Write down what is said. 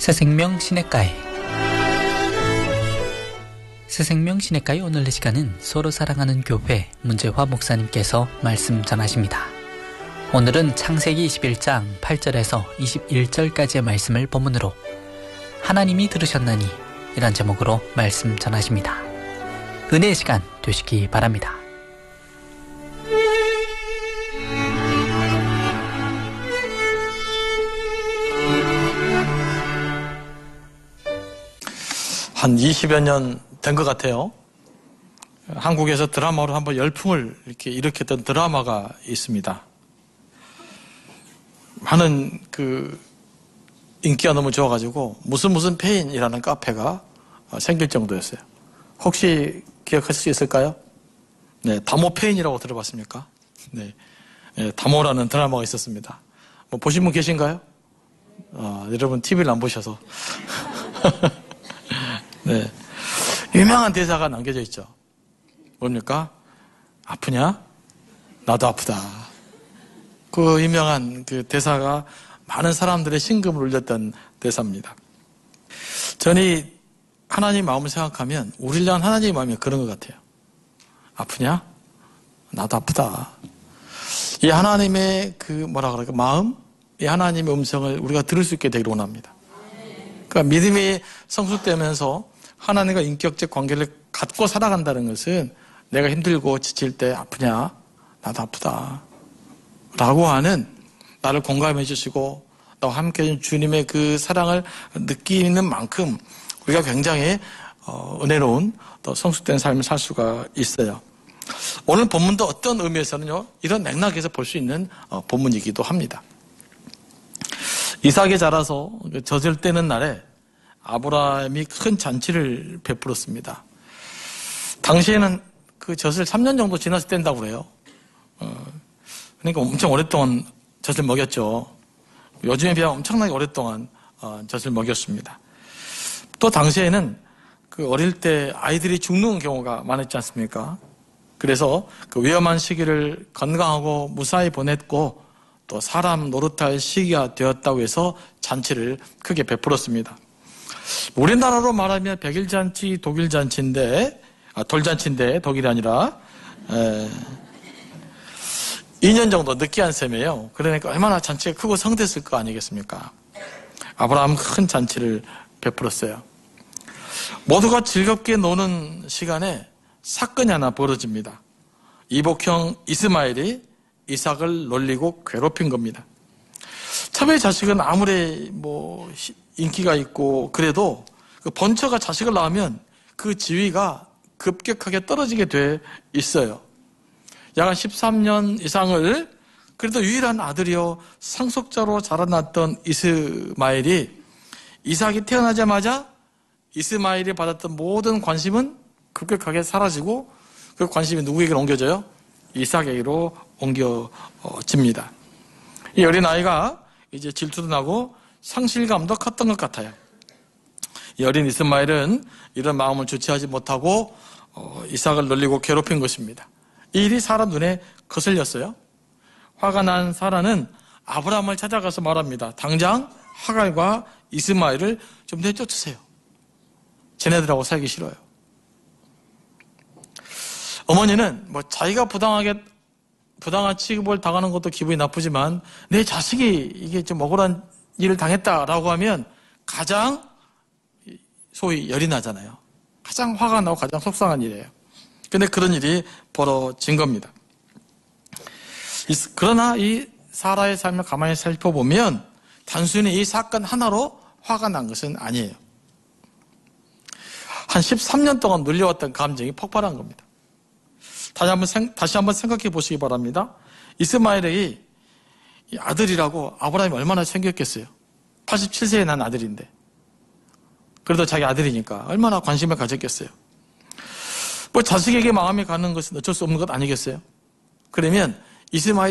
새생명 시냇가에 새생명 시냇가의 오늘 이 시간은 서로 사랑하는 교회 문재화 목사님께서 말씀 전하십니다. 오늘은 창세기 21장 8절에서 21절까지의 말씀을 본문으로 하나님이 들으셨나니 이란 제목으로 말씀 전하십니다. 은혜의 시간 되시기 바랍니다. 한 20여 년 된 것 같아요. 한국에서 드라마로 한번 열풍을 이렇게 일으켰던 드라마가 있습니다. 많은 인기가 너무 좋아가지고 무슨 페인이라는 카페가 생길 정도였어요. 혹시 기억하실 수 있을까요? 네, 다모 페인이라고 들어봤습니까? 네, 다모라는 드라마가 있었습니다. 보신 분 계신가요? 여러분 TV를 안 보셔서. 네, 유명한 대사가 남겨져 있죠. 뭡니까? 아프냐? 나도 아프다. 그 유명한 그 대사가 많은 사람들의 심금을 울렸던 대사입니다. 저는 하나님 마음을 생각하면 우리를 향한 하나님의 마음이 그런 것 같아요. 아프냐? 나도 아프다. 이 하나님의 마음, 이 하나님의 음성을 우리가 들을 수 있게 되기를 원합니다. 그러니까 믿음이 성숙되면서 하나님과 인격적 관계를 갖고 살아간다는 것은 내가 힘들고 지칠 때 아프냐? 나도 아프다. 라고 하는 나를 공감해 주시고 나와 함께 해준 주님의 그 사랑을 느끼는 만큼 우리가 굉장히 은혜로운 또 성숙된 삶을 살 수가 있어요. 오늘 본문도 어떤 의미에서는요, 이런 맥락에서 볼 수 있는 본문이기도 합니다. 이삭이 자라서 젖을 떼는 날에 아브라함이 큰 잔치를 베풀었습니다. 당시에는 그 젖을 3년 정도 지나서 뗀다고 그래요. 그러니까 엄청 오랫동안 젖을 먹였죠. 요즘에 비하면 엄청나게 오랫동안 젖을 먹였습니다. 또 당시에는 그 어릴 때 아이들이 죽는 경우가 많았지 않습니까? 그래서 그 위험한 시기를 건강하고 무사히 보냈고 또 사람 노릇할 시기가 되었다고 해서 잔치를 크게 베풀었습니다. 우리나라로 말하면 백일잔치, 독일잔치인데, 돌잔치인데 독일이 아니라 2년 정도 늦게 한 셈이에요. 그러니까 얼마나 잔치가 크고 성대했을 거 아니겠습니까? 아브라함 큰 잔치를 베풀었어요. 모두가 즐겁게 노는 시간에 사건이 하나 벌어집니다. 이복형 이스마엘이 이삭을 놀리고 괴롭힌 겁니다. 처음에 자식은 아무리 인기가 있고 그래도 그 번처가 자식을 낳으면 그 지위가 급격하게 떨어지게 돼 있어요. 약 한 13년 이상을 그래도 유일한 아들이요 상속자로 자라났던 이스마엘이 이삭이 태어나자마자 이스마엘이 받았던 모든 관심은 급격하게 사라지고 그 관심이 누구에게로 옮겨져요? 이삭에게로 옮겨집니다. 이 어린아이가 이제 질투도 나고 상실감도 컸던 것 같아요. 이 어린 이스마엘은 이런 마음을 주체하지 못하고 이삭을 놀리고 괴롭힌 것입니다. 이 일이 사람 눈에 거슬렸어요. 화가 난 사라는 아브라함을 찾아가서 말합니다. 당장 하갈과 이스마엘을 좀 내쫓으세요. 쟤네들하고 살기 싫어요. 어머니는 자기가 부당한 취급을 당하는 것도 기분이 나쁘지만 내 자식이 이게 좀 억울한 일을 당했다라고 하면 가장 소위 열이 나잖아요. 가장 화가 나고 가장 속상한 일이에요. 근데 그런 일이 벌어진 겁니다. 그러나 이 사라의 삶을 가만히 살펴보면 단순히 이 사건 하나로 화가 난 것은 아니에요. 한 13년 동안 눌려왔던 감정이 폭발한 겁니다. 다시 한번 생각해 보시기 바랍니다. 이스마엘의 아들이라고 아브라함이 얼마나 챙겼겠어요. 87세에 난 아들인데. 그래도 자기 아들이니까 얼마나 관심을 가졌겠어요. 자식에게 마음이 가는 것은 어쩔 수 없는 것 아니겠어요? 그러면 이스마엘